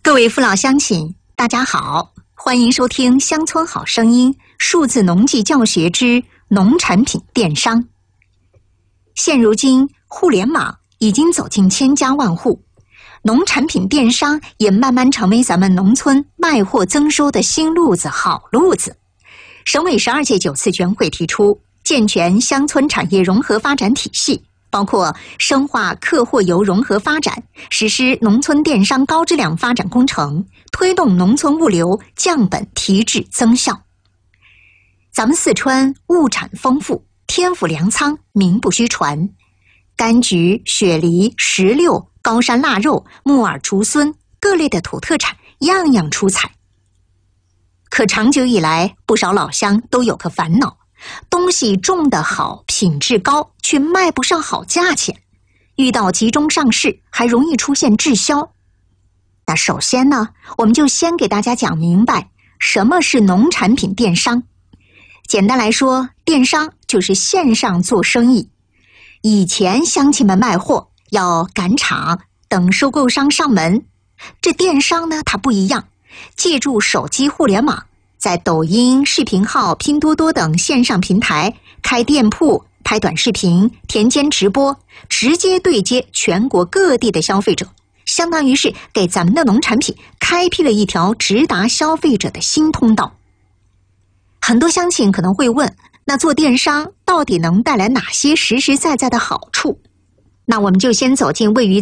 各位父老乡亲，大家好，欢迎收听《乡村好声音》数字农技教学之农产品电商。现如今，互联网已经走进千家万户，农产品电商也慢慢成为咱们农村卖货增收的新路子、好路子。省委12届9次全会提出，健全乡村产业融合发展体系，包括深化客货游融合发展，实施农村电商高质量发展工程，推动农村物流降本提质增效。咱们四川物产丰富，天府粮仓名不虚传，柑橘、雪梨、石榴、高山腊肉、木耳、竹荪各类的土特产样样出彩。可长久以来，不少老乡都有个烦恼，东西种得好，品质高，却卖不上好价钱，遇到集中上市还容易出现滞销。那首先呢，我们就先给大家讲明白什么是农产品电商。简单来说，电商就是线上做生意。以前乡亲们卖货要赶场，等收购商上门，这电商呢，它不一样，借助手机互联网，在抖音、视频号、拼多多等线上平台开店铺、拍短视频、田间直播，直接对接全国各地的消费者，相当于是给咱们的农产品开辟了一条直达消费者的新通道。很多乡亲可能会问，那做电商到底能带来哪些实实在在的好处？那我们就先走进位于